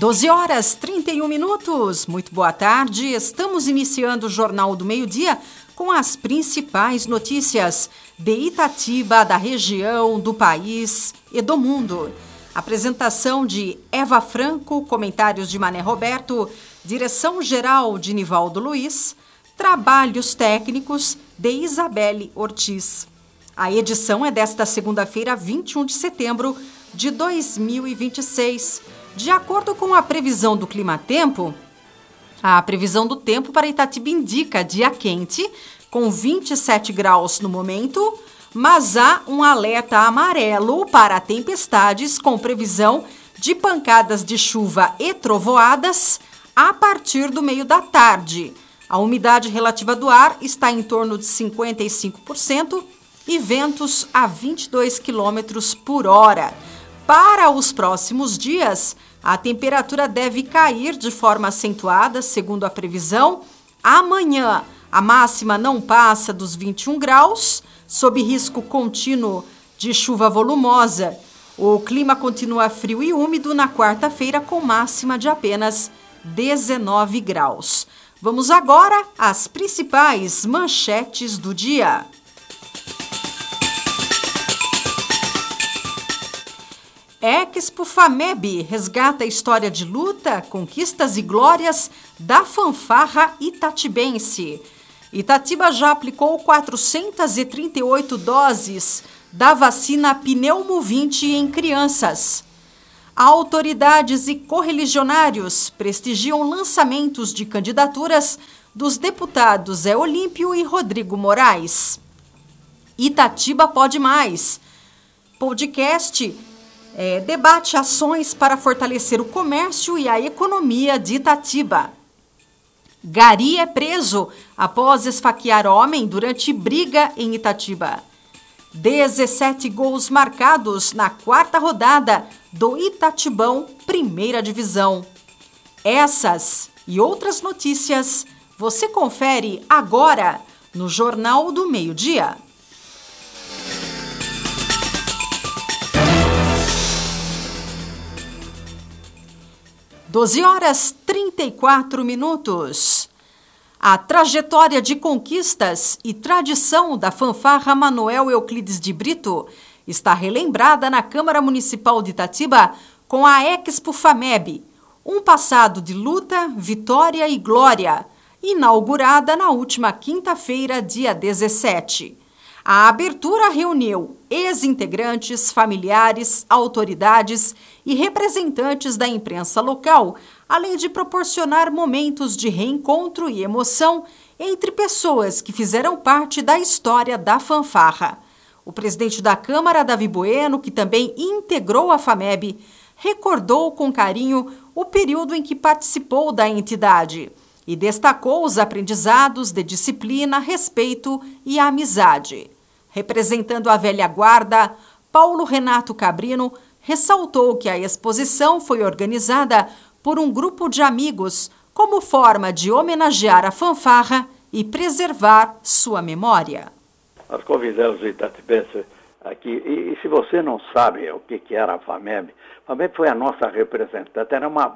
12h31. Muito boa tarde. Estamos iniciando o Jornal do Meio-Dia com as principais notícias de Itatiba, da região, do país e do mundo. Apresentação de Eva Franco, comentários de Mané Roberto, direção-geral de Nivaldo Luiz, trabalhos técnicos de Isabelle Ortiz. A edição é desta segunda-feira, 21 de setembro de 2026. De acordo com a previsão do Climatempo, a previsão do tempo para Itatiba indica dia quente, com 27 graus no momento, mas há um alerta amarelo para tempestades com previsão de pancadas de chuva e trovoadas a partir do meio da tarde. A umidade relativa do ar está em torno de 55% e ventos a 22 km por hora. Para os próximos dias, a temperatura deve cair de forma acentuada, segundo a previsão. Amanhã, a máxima não passa dos 21 graus, sob risco contínuo de chuva volumosa. O clima continua frio e úmido na quarta-feira, com máxima de apenas 19 graus. Vamos agora às principais manchetes do dia. Expo FAMEB resgata a história de luta, conquistas e glórias da fanfarra itatibense. Itatiba já aplicou 438 doses da vacina Pneumo-20 em crianças. Autoridades e correligionários prestigiam lançamentos de candidaturas dos deputados Zé Olímpio e Rodrigo Moraes. Itatiba pode mais. Podcast debate ações para fortalecer o comércio e a economia de Itatiba. Gari é preso após esfaquear homem durante briga em Itatiba. 17 gols marcados na quarta rodada do Itatibão, Primeira Divisão. Essas e outras notícias você confere agora no Jornal do Meio-Dia. 12h34. A trajetória de conquistas e tradição da fanfarra Manuel Euclides de Brito está relembrada na Câmara Municipal de Itatiba com a Expo FAMEB, um passado de luta, vitória e glória, inaugurada na última quinta-feira, dia 17. A abertura reuniu ex-integrantes, familiares, autoridades e representantes da imprensa local, além de proporcionar momentos de reencontro e emoção entre pessoas que fizeram parte da história da fanfarra. O presidente da Câmara, Davi Bueno, que também integrou a FAMEB, recordou com carinho o período em que participou da entidade e destacou os aprendizados de disciplina, respeito e amizade. Representando a velha guarda, Paulo Renato Cabrino ressaltou que a exposição foi organizada por um grupo de amigos como forma de homenagear a fanfarra e preservar sua memória. Nós convidamos o itatibense aqui, e se você não sabe o que era a FAMEB foi a nossa representante,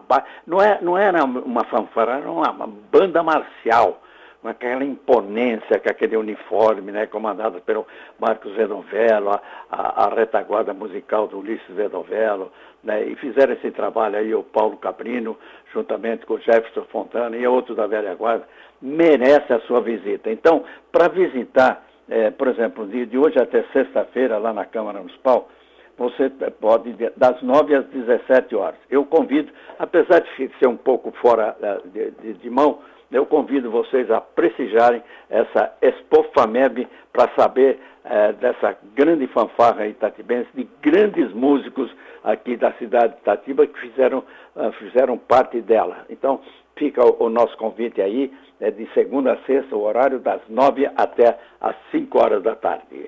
não era uma fanfarra, era uma banda marcial, com aquela imponência, com aquele uniforme, né, comandado pelo Marcos Vedovello, a retaguarda musical do Ulisses Vedovello, né, e fizeram esse trabalho aí o Paulo Cabrino, juntamente com o Jefferson Fontana e outros da velha guarda, merece a sua visita. Então, para visitar, por exemplo, de hoje até sexta-feira, lá na Câmara Municipal, você pode, das 9 às 17 horas. Eu convido, apesar de ser um pouco fora de mão, eu convido vocês a prestigiarem essa Expo FAMEB para saber dessa grande fanfarra itatibense, de grandes músicos aqui da cidade de Itatiba que fizeram parte dela. Então, fica o nosso convite aí, de segunda a sexta, o horário das 9 até às 5 horas da tarde.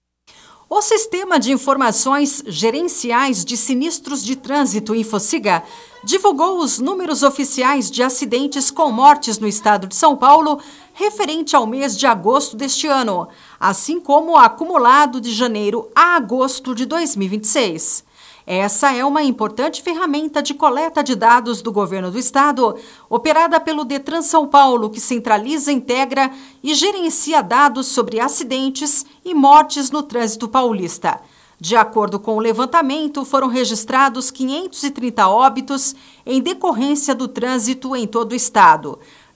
O Sistema de Informações Gerenciais de Sinistros de Trânsito, InfoSiga, divulgou os números oficiais de acidentes com mortes no estado de São Paulo referente ao mês de agosto deste ano, assim como o acumulado de janeiro a agosto de 2026. Essa é uma importante ferramenta de coleta de dados do governo do estado, operada pelo Detran São Paulo, que centraliza, integra e gerencia dados sobre acidentes e mortes no trânsito paulista. De acordo com o levantamento, foram registrados 530 óbitos em decorrência do trânsito em todo o estado,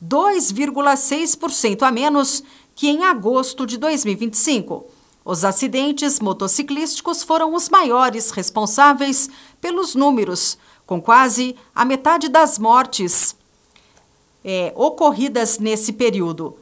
2,6% a menos que em agosto de 2025. Os acidentes motociclísticos foram os maiores responsáveis pelos números, com quase a metade das mortes ocorridas nesse período,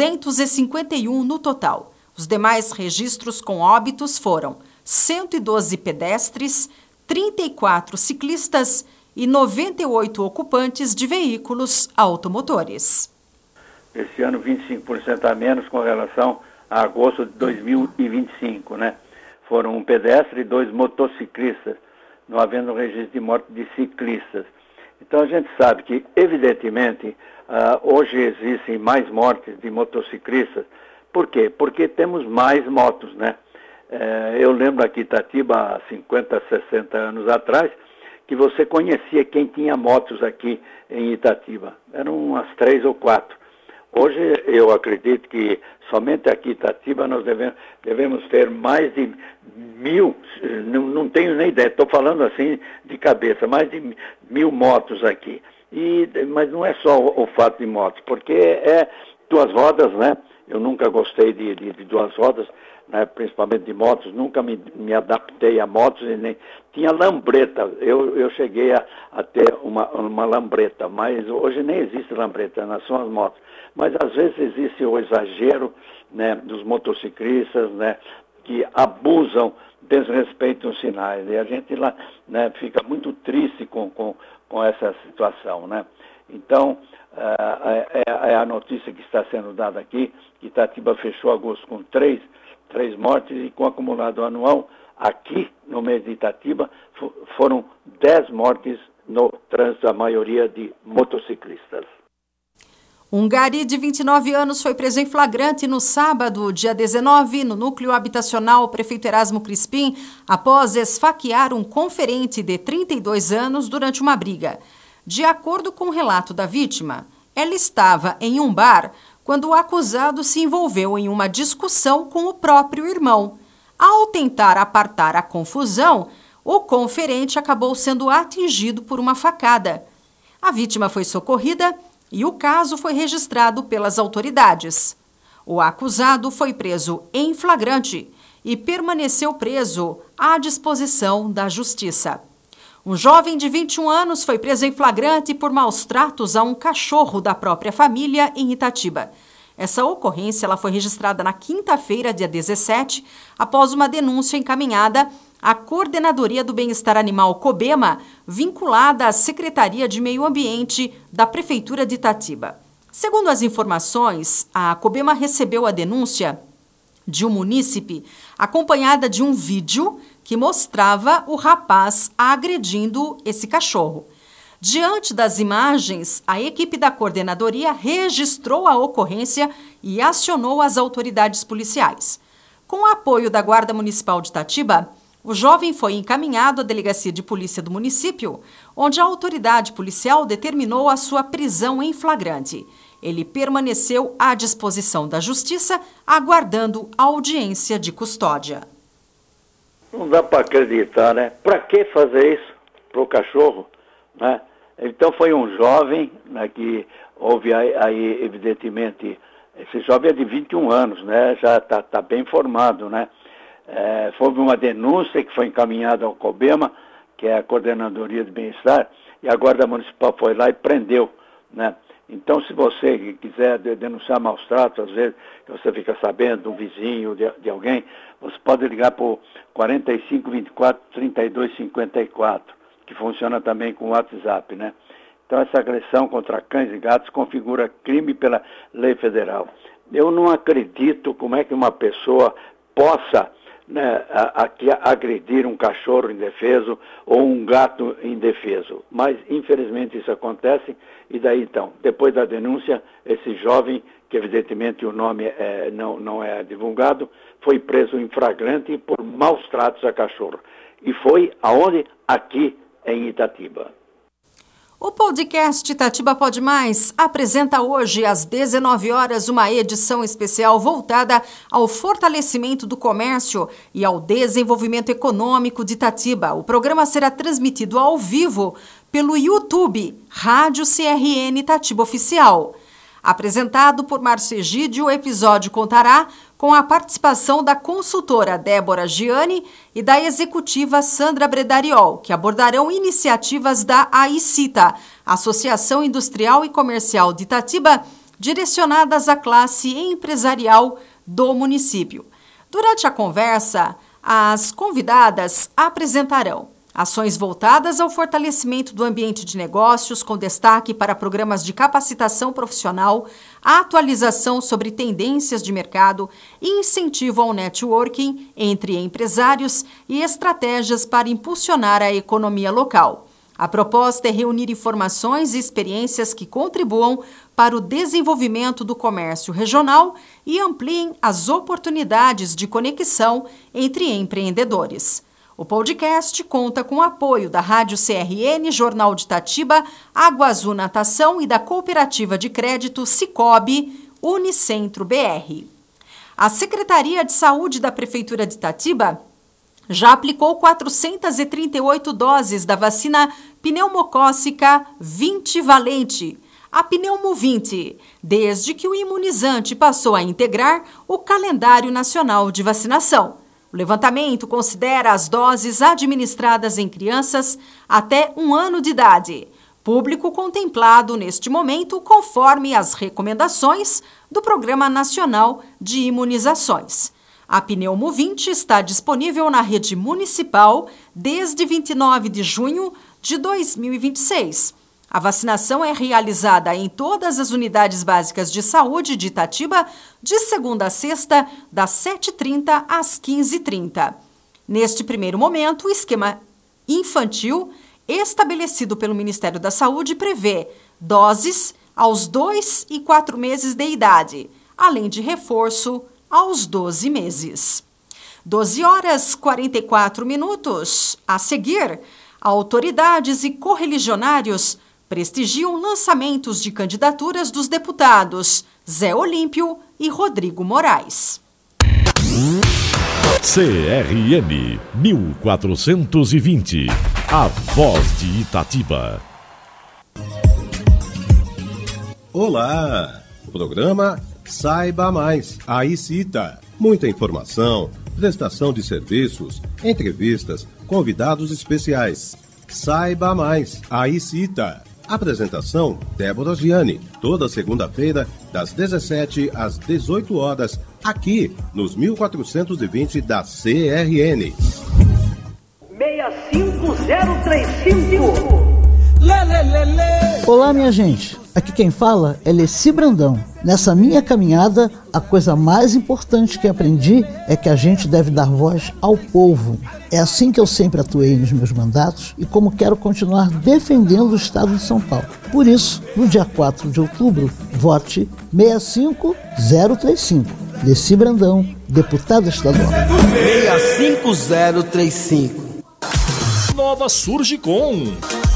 251 no total. Os demais registros com óbitos foram 112 pedestres, 34 ciclistas e 98 ocupantes de veículos automotores. Esse ano 25% a menos com relação a agosto de 2025, né? Foram um pedestre e 2 motociclistas, não havendo registro de morte de ciclistas. Então a gente sabe que, evidentemente, hoje existem mais mortes de motociclistas. Por quê? Porque temos mais motos, né? Eu lembro aqui em Itatiba, há 50, 60 anos atrás, que você conhecia quem tinha motos aqui em Itatiba. Eram umas 3 ou 4. Hoje eu acredito que somente aqui em Itatiba nós devemos ter mais de 1.000, não tenho nem ideia, estou falando assim de cabeça, mais de 1.000 motos aqui. Mas não é só o fato de motos, porque é duas rodas, né? Eu nunca gostei de duas rodas, né? Principalmente de motos, nunca me adaptei a motos e nem tinha lambreta. Eu cheguei a ter uma lambreta, mas hoje nem existe lambreta, não são as motos. Mas às vezes existe o exagero, né, dos motociclistas, né, que abusam, desrespeitam os sinais. E a gente lá, né, fica muito triste com essa situação, né? Então, é a notícia que está sendo dada aqui, que Itatiba fechou agosto com 3 mortes e com acumulado anual, aqui no mês de Itatiba, foram 10 mortes no trânsito, a maioria de motociclistas. Um gari de 29 anos foi preso em flagrante no sábado, dia 19, no núcleo habitacional Prefeito Erasmo Crispim, após esfaquear um conferente de 32 anos durante uma briga. De acordo com o relato da vítima, ela estava em um bar quando o acusado se envolveu em uma discussão com o próprio irmão. Ao tentar apartar a confusão, o conferente acabou sendo atingido por uma facada. A vítima foi socorrida e o caso foi registrado pelas autoridades. O acusado foi preso em flagrante e permaneceu preso à disposição da Justiça. Um jovem de 21 anos foi preso em flagrante por maus tratos a um cachorro da própria família em Itatiba. Essa ocorrência ela foi registrada na quinta-feira, dia 17, após uma denúncia encaminhada à Coordenadoria do Bem-Estar Animal COBEMA, vinculada à Secretaria de Meio Ambiente da Prefeitura de Itatiba. Segundo as informações, a COBEMA recebeu a denúncia de um munícipe acompanhada de um vídeo que mostrava o rapaz agredindo esse cachorro. Diante das imagens, a equipe da coordenadoria registrou a ocorrência e acionou as autoridades policiais. Com o apoio da Guarda Municipal de Itatiba, o jovem foi encaminhado à Delegacia de Polícia do município, onde a autoridade policial determinou a sua prisão em flagrante. Ele permaneceu à disposição da Justiça, aguardando audiência de custódia. Não dá para acreditar, né? Para que fazer isso para o cachorro, né? Então foi um jovem, né, que houve aí, evidentemente, esse jovem é de 21 anos, né? Já está bem formado, né? Foi uma denúncia que foi encaminhada ao COBEMA, que é a Coordenadoria de Bem-Estar, e a Guarda Municipal foi lá e prendeu, né? Então, se você quiser denunciar maus tratos, às vezes que você fica sabendo de um vizinho, de alguém, você pode ligar para o 4524-3254, que funciona também com o WhatsApp, né? Então, essa agressão contra cães e gatos configura crime pela lei federal. Eu não acredito como é que uma pessoa possa, né, agredir um cachorro indefeso ou um gato indefeso. Mas, infelizmente, isso acontece. E daí, então, depois da denúncia, esse jovem, que evidentemente o nome não é divulgado, foi preso em flagrante por maus tratos a cachorro. E foi aonde? Aqui em Itatiba. O podcast Itatiba Pode Mais apresenta hoje, às 19 horas, uma edição especial voltada ao fortalecimento do comércio e ao desenvolvimento econômico de Itatiba. O programa será transmitido ao vivo pelo YouTube, Rádio CRN Itatiba Oficial. Apresentado por Márcio Egídio, o episódio contará com a participação da consultora Débora Gianni e da executiva Sandra Bredariol, que abordarão iniciativas da AICITA, Associação Industrial e Comercial de Itatiba, direcionadas à classe empresarial do município. Durante a conversa, as convidadas apresentarão ações voltadas ao fortalecimento do ambiente de negócios, com destaque para programas de capacitação profissional, atualização sobre tendências de mercado e incentivo ao networking entre empresários e estratégias para impulsionar a economia local. A proposta é reunir informações e experiências que contribuam para o desenvolvimento do comércio regional e ampliem as oportunidades de conexão entre empreendedores. O podcast conta com o apoio da Rádio CRN, Jornal de Itatiba, Água Azul Natação e da Cooperativa de Crédito Sicoob Unicentro BR. A Secretaria de Saúde da Prefeitura de Itatiba já aplicou 438 doses da vacina pneumocócica 20-valente, a Pneumo 20, desde que o imunizante passou a integrar o calendário nacional de vacinação. O levantamento considera as doses administradas em crianças até 1 ano de idade, público contemplado neste momento conforme as recomendações do Programa Nacional de Imunizações. A Pneumo 20 está disponível na rede municipal desde 29 de junho de 2026. A vacinação é realizada em todas as unidades básicas de saúde de Itatiba, de segunda a sexta, das 7h30 às 15h30. Neste primeiro momento, o esquema infantil estabelecido pelo Ministério da Saúde prevê doses aos 2 e 4 meses de idade, além de reforço aos 12 meses. 12 horas 44 minutos. A seguir, autoridades e correligionários prestigiam lançamentos de candidaturas dos deputados Zé Olímpio e Rodrigo Moraes. CRN 1420, a voz de Itatiba. Olá! O programa Saiba Mais, AICITA. Muita informação, prestação de serviços, entrevistas, convidados especiais. Saiba Mais, AICITA. Apresentação, Débora Gianni, toda segunda-feira, das 17 às 18 horas, aqui nos 1420 da CRN. 65035. Olá, minha gente. Aqui quem fala é Leci Brandão. Nessa minha caminhada, a coisa mais importante que aprendi é que a gente deve dar voz ao povo. É assim que eu sempre atuei nos meus mandatos e como quero continuar defendendo o Estado de São Paulo. Por isso, no dia 4 de outubro, vote 65035. Leci Brandão, deputada estadual. 65035. Nova Surgicom.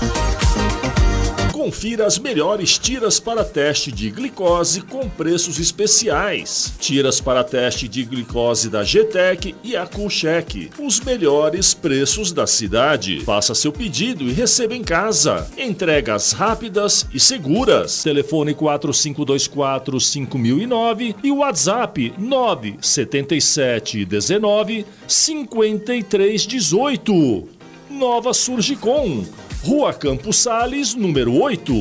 Confira as melhores tiras para teste de glicose com preços especiais. Tiras para teste de glicose da GTEC e a Coolcheck. Os melhores preços da cidade. Faça seu pedido e receba em casa. Entregas rápidas e seguras. Telefone 4524-5009 e o WhatsApp 97719-5318. Nova Surgicom. Rua Campos Sales, número 8.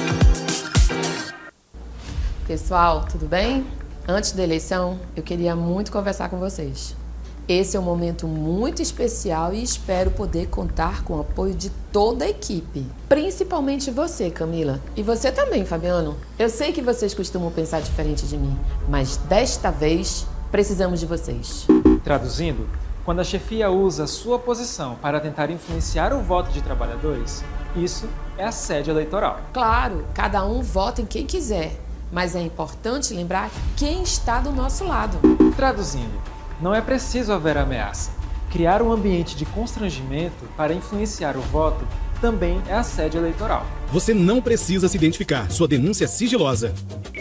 Pessoal, tudo bem? Antes da eleição, eu queria muito conversar com vocês. Esse é um momento muito especial e espero poder contar com o apoio de toda a equipe. Principalmente você, Camila. E você também, Fabiano. Eu sei que vocês costumam pensar diferente de mim, mas desta vez precisamos de vocês. Traduzindo, quando a chefia usa a sua posição para tentar influenciar o voto de trabalhadores, isso é assédio eleitoral. Claro, cada um vota em quem quiser, mas é importante lembrar quem está do nosso lado. Traduzindo, não é preciso haver ameaça. Criar um ambiente de constrangimento para influenciar o voto também é assédio eleitoral. Você não precisa se identificar. Sua denúncia é sigilosa.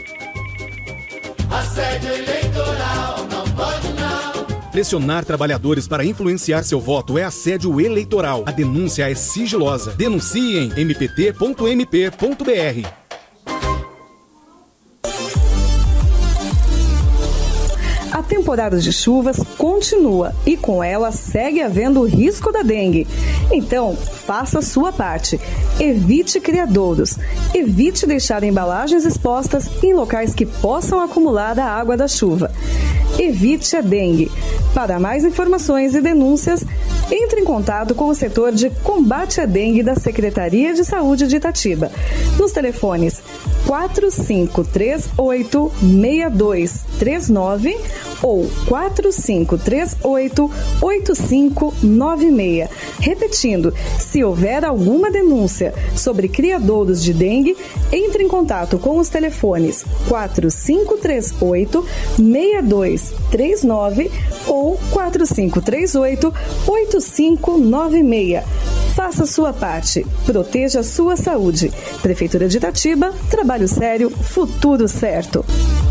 Assédio eleitoral, não pode não. Pressionar trabalhadores para influenciar seu voto é assédio eleitoral. A denúncia é sigilosa. Denuncie em mpt.mp.br. A temporada de chuvas continua e com ela segue havendo o risco da dengue. Então, faça a sua parte. Evite criadouros. Evite deixar embalagens expostas em locais que possam acumular a água da chuva. Evite a dengue. Para mais informações e denúncias, entre em contato com o setor de combate à dengue da Secretaria de Saúde de Itatiba, nos telefones 4538-6239 ou 4538-8596. Repetindo, se houver alguma denúncia sobre criadouros de dengue, entre em contato com os telefones 4538-6239 ou 4538-8596. Faça a sua parte. Proteja a sua saúde. Prefeitura de Itatiba, trabalho sério, futuro certo.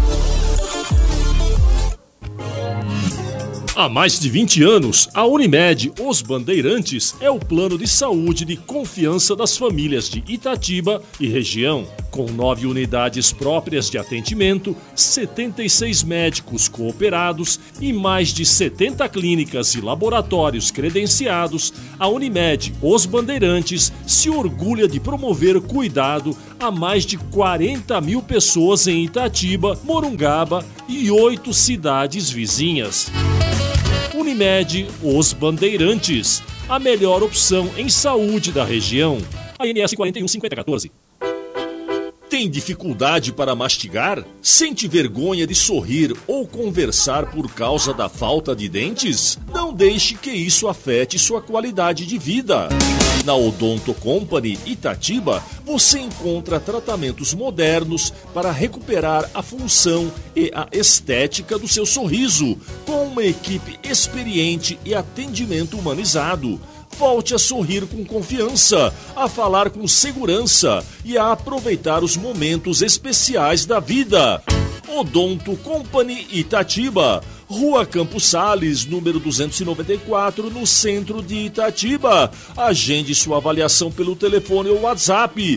Há mais de 20 anos, a Unimed Os Bandeirantes é o plano de saúde de confiança das famílias de Itatiba e região. Com 9 unidades próprias de atendimento, 76 médicos cooperados e mais de 70 clínicas e laboratórios credenciados, a Unimed Os Bandeirantes se orgulha de promover cuidado a mais de 40 mil pessoas em Itatiba, Morungaba e 8 cidades vizinhas. Unimed Os Bandeirantes, a melhor opção em saúde da região. ANS 415014. Tem dificuldade para mastigar? Sente vergonha de sorrir ou conversar por causa da falta de dentes? Não deixe que isso afete sua qualidade de vida. Na Odonto Company Itatiba, você encontra tratamentos modernos para recuperar a função e a estética do seu sorriso, com uma equipe experiente e atendimento humanizado. Volte a sorrir com confiança, a falar com segurança e a aproveitar os momentos especiais da vida. Odonto Company Itatiba, Rua Campos Sales, número 294, no centro de Itatiba. Agende sua avaliação pelo telefone ou WhatsApp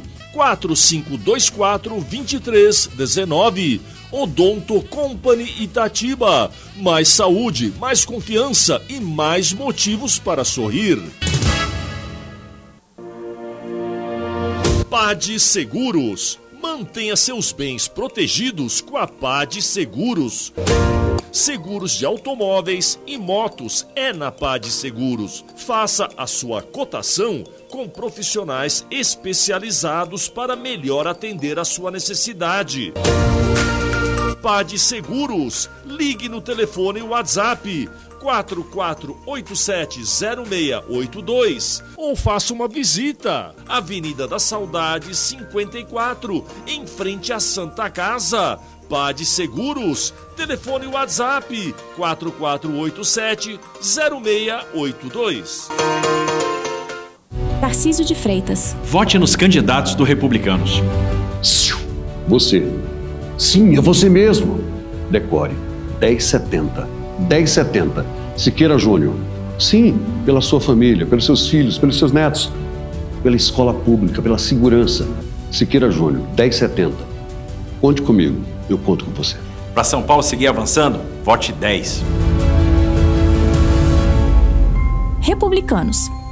4524-2319. Odonto Company Itatiba. Mais saúde, mais confiança e mais motivos para sorrir. PAD Seguros. Mantenha seus bens protegidos com a PAD Seguros. Seguros de automóveis e motos é na PAD Seguros. Faça a sua cotação com profissionais especializados para melhor atender a sua necessidade. PAD Seguros. Ligue no telefone e WhatsApp 44870682 ou faça uma visita. Avenida da Saudade 54, em frente à Santa Casa. PAD Seguros. Telefone e WhatsApp 44870682. Tarcísio de Freitas. Vote nos candidatos do Republicanos. Você. Sim, é você mesmo. Decore 1070. 1070. Siqueira Júnior. Sim, pela sua família, pelos seus filhos, pelos seus netos, pela escola pública, pela segurança. Siqueira Júnior, 1070. Conte comigo, eu conto com você. Para São Paulo seguir avançando, vote 10. Republicanos.